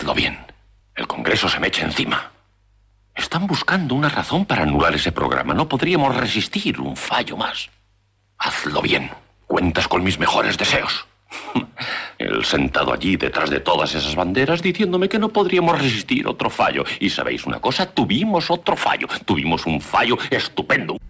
Hazlo bien. El Congreso se me echa encima. Están buscando una razón para anular ese programa. No podríamos resistir un fallo más. Hazlo bien. Cuentas con mis mejores deseos. Él sentado allí detrás de todas esas banderas diciéndome que no podríamos resistir otro fallo. Y ¿sabéis una cosa? Tuvimos otro fallo. Tuvimos un fallo estupendo.